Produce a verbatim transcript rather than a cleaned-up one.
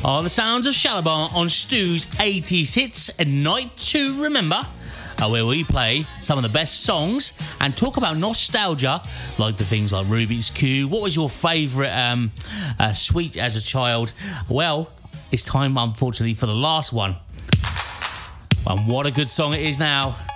are the sounds of Shalabar on Stu's eighties hits and Night to Remember, uh, where we play some of the best songs and talk about nostalgia, like the things like Rubik's Cube. What was your favourite um, uh, sweet as a child? Well, it's time, unfortunately, for the last one. And what a good song it is now.